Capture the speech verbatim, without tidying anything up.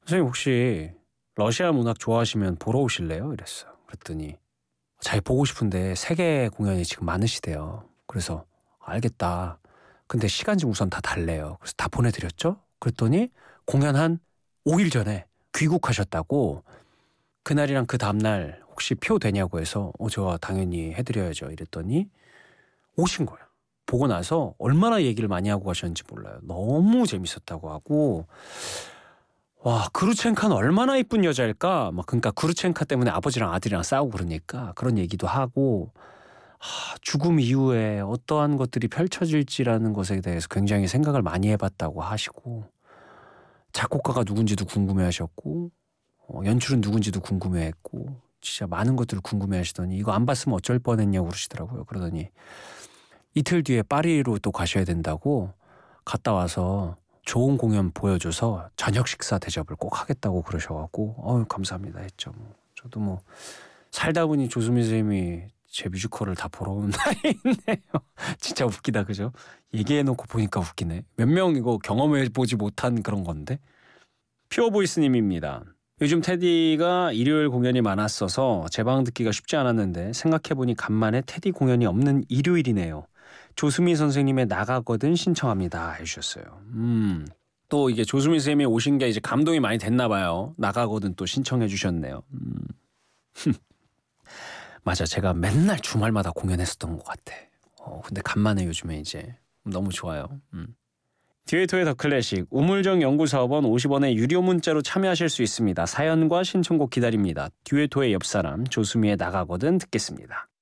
선생님 혹시 러시아 문학 좋아하시면 보러 오실래요? 이랬어요. 그랬더니 자기 보고 싶은데 세계 공연이 지금 많으시대요. 그래서 알겠다. 근데 시간 좀 우선 다 달래요. 그래서 다 보내드렸죠. 그랬더니 공연 한 오 일 전에 귀국하셨다고. 그날이랑 그 다음날 혹시 표 되냐고 해서 어 제가 당연히 해드려야죠 이랬더니 오신 거예요. 보고 나서 얼마나 얘기를 많이 하고 가셨는지 몰라요. 너무 재밌었다고 하고, 와 그루첸카는 얼마나 이쁜 여자일까 막. 그러니까 그루첸카 때문에 아버지랑 아들이랑 싸우고 그러니까 그런 얘기도 하고, 하, 죽음 이후에 어떠한 것들이 펼쳐질지라는 것에 대해서 굉장히 생각을 많이 해봤다고 하시고, 작곡가가 누군지도 궁금해하셨고, 어, 연출은 누군지도 궁금해했고, 진짜 많은 것들을 궁금해하시더니 이거 안 봤으면 어쩔 뻔했냐고 그러시더라고요. 그러더니 이틀 뒤에 파리로 또 가셔야 된다고, 갔다 와서 좋은 공연 보여줘서 저녁 식사 대접을 꼭 하겠다고 그러셔갖고 어유 감사합니다 했죠. 뭐. 저도 뭐 살다 보니 조수미 선생님이 제 뮤지컬을 다 보러 온 나이네요. 진짜 웃기다 그죠? 얘기해놓고 보니까 웃기네. 몇 명 이거 경험해보지 못한 그런 건데. 퓨어보이스님입니다. 요즘 테디가 일요일 공연이 많았어서 제 방 듣기가 쉽지 않았는데 생각해보니 간만에 테디 공연이 없는 일요일이네요. 조수미 선생님의 나가거든 신청합니다 해주셨어요. 음, 또 이게 조수미 선생님이 오신 게 이제 감동이 많이 됐나 봐요. 나가거든 또 신청해 주셨네요. 음. 맞아, 제가 맨날 주말마다 공연했었던 것 같아. 어, 근데 간만에 요즘에 이제 너무 좋아요. 음. 듀에토의 더 클래식 우물정 연구사업원 오십 원의 유료 문자로 참여하실 수 있습니다. 사연과 신청곡 기다립니다. 듀에토의 옆사람 조수미의 나가거든 듣겠습니다.